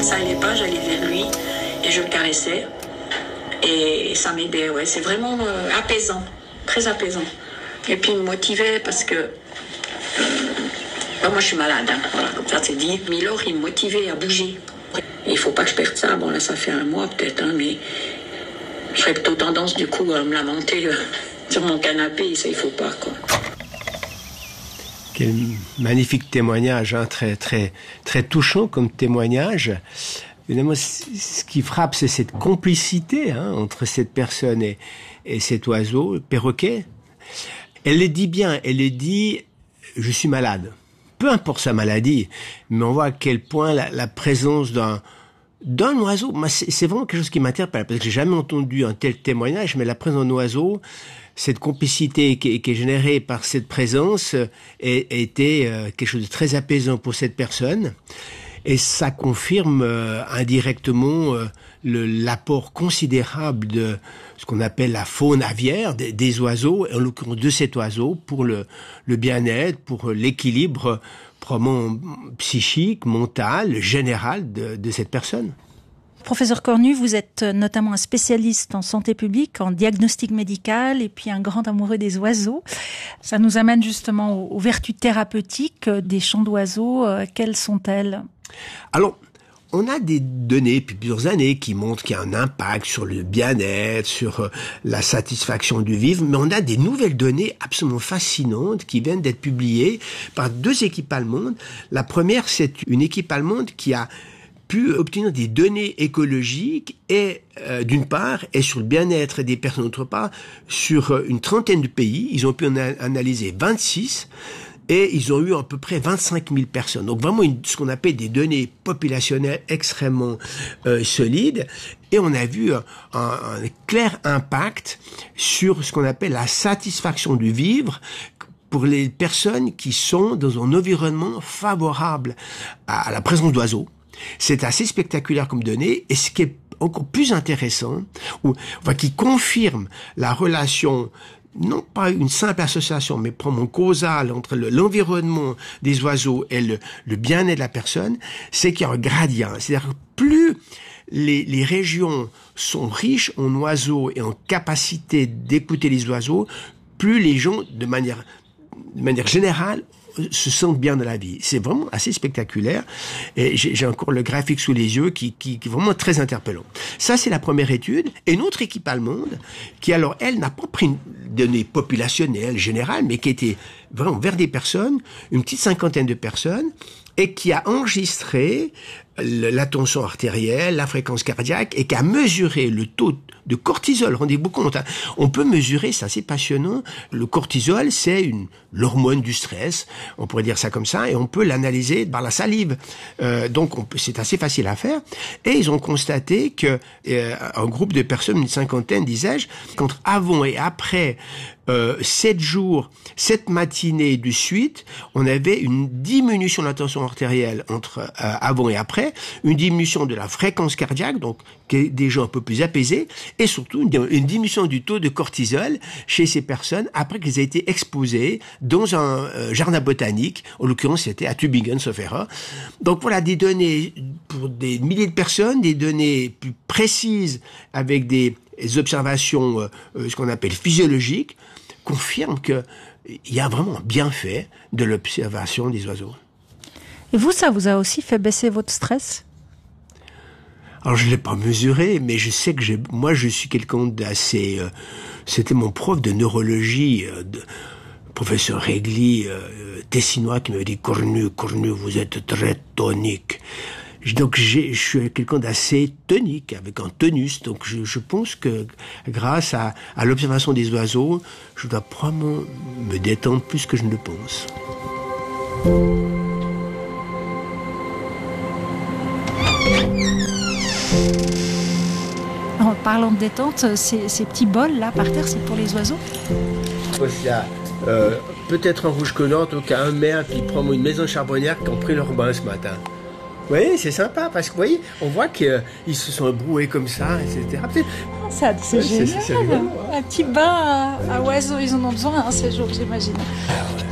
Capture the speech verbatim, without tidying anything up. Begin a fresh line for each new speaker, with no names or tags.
ça allait pas, j'allais vers lui et je le caressais. Et ça m'aidait, ouais. C'est vraiment euh, apaisant, très apaisant. Et puis il me motivait parce que... Ben, moi je suis malade, hein. Voilà, comme ça c'est dit. Milor, il me motivait à bouger. Il faut pas que je perde ça. Bon là ça fait un mois peut-être, hein, mais j'aurais plutôt tendance du coup à me lamenter euh, sur mon canapé. Ça il faut pas, quoi.
Quel magnifique témoignage, hein, très très très touchant comme témoignage. Évidemment, ce qui frappe, c'est cette complicité, hein, entre cette personne et, et cet oiseau, le perroquet. Elle le dit bien, elle le dit « je suis malade ». Peu importe sa maladie, mais on voit à quel point la, la présence d'un d'un oiseau, moi, c'est, c'est vraiment quelque chose qui m'interpelle, parce que j'ai jamais entendu un tel témoignage, mais la présence d'un oiseau, cette complicité qui est, qui est générée par cette présence, était euh, quelque chose de très apaisant pour cette personne. Et ça confirme euh, indirectement euh, le, l'apport considérable de ce qu'on appelle la faune aviaire, des, des oiseaux, et en l'occurrence de cet oiseau, pour le, le bien-être, pour l'équilibre probablement psychique, mental, général de, de cette personne.
Professeur Cornu, vous êtes notamment un spécialiste en santé publique, en diagnostic médical et puis un grand amoureux des oiseaux. Ça nous amène justement aux, aux vertus thérapeutiques des chants d'oiseaux. Quelles sont-elles ?
Alors, on a des données depuis plusieurs années qui montrent qu'il y a un impact sur le bien-être, sur la satisfaction du vivre, mais on a des nouvelles données absolument fascinantes qui viennent d'être publiées par deux équipes allemandes. La première, c'est une équipe allemande qui a pu obtenir des données écologiques et euh, d'une part et sur le bien-être des personnes d'autre part sur une trentaine de pays. Ils ont pu en a- analyser vingt-six et ils ont eu à peu près vingt-cinq mille personnes. Donc vraiment une, ce qu'on appelle des données populationnelles extrêmement euh, solides. Et on a vu un, un clair impact sur ce qu'on appelle la satisfaction du vivre pour les personnes qui sont dans un environnement favorable à, à la présence d'oiseaux. C'est assez spectaculaire comme donnée, et ce qui est encore plus intéressant, ou enfin, qui confirme la relation, non pas une simple association, mais probablement causale entre le, l'environnement des oiseaux et le, le bien-être de la personne, c'est qu'il y a un gradient. C'est-à-dire que plus les, les régions sont riches en oiseaux et en capacité d'écouter les oiseaux, plus les gens, de manière, de manière générale, se sentent bien dans la vie. C'est vraiment assez spectaculaire. Et j'ai, j'ai encore le graphique sous les yeux qui, qui, qui est vraiment très interpellant. Ça, c'est la première étude. Et une autre équipe allemande qui, alors, elle, n'a pas pris une donnée populationnelle générale, mais qui était vraiment vers des personnes, une petite cinquantaine de personnes, et qui a enregistré la tension artérielle, la fréquence cardiaque, et qui a mesuré le taux de cortisol. Rendez-vous compte, hein. On peut mesurer, c'est assez passionnant. Le cortisol, c'est une l'hormone du stress, on pourrait dire ça comme ça, et on peut l'analyser par la salive. Euh, donc, on peut, c'est assez facile à faire. Et ils ont constaté que euh, un groupe de personnes, une cinquantaine, disais-je, qu'entre avant et après euh, sept jours, sept matinées de suite, on avait une diminution de la tension artérielle entre euh, avant et après, une diminution de la fréquence cardiaque, donc qui est déjà un peu plus apaisée, et surtout une, une diminution du taux de cortisol chez ces personnes après qu'ils aient été exposés dans un euh, jardin botanique. En l'occurrence, c'était à Tübingen, sauf erreur. Donc voilà, des données pour des milliers de personnes, des données plus précises avec des observations, euh, ce qu'on appelle physiologiques, confirment que il y a vraiment un bienfait de l'observation des oiseaux.
Et vous, ça vous a aussi fait baisser votre stress ?
Alors je l'ai pas mesuré, mais je sais que j'ai, moi je suis quelqu'un d'assez. Euh, c'était mon prof de neurologie, euh, de, professeur Regli, euh, tessinois, qui m'avait dit Cornu, Cornu, vous êtes très tonique. Donc j'ai, je suis quelqu'un d'assez tonique, avec un tonus. Donc je, je pense que grâce à, à l'observation des oiseaux, je dois probablement me détendre plus que je ne le pense.
En parlant de détente, ces, ces petits bols là par terre, c'est pour les oiseaux ?
Il y a euh, peut-être un rouge collant, en tout cas un maire qui prend une maison charbonnière qui ont pris leur bain ce matin. Oui, c'est sympa, parce que vous voyez, on voit qu'ils euh, se sont ébroués comme ça, et cetera.
Ça, c'est
ouais,
génial,
c'est, c'est rigolo, hein.
Un petit bain à, à oiseaux, ils en ont besoin hein, ces jours, j'imagine.
Alors,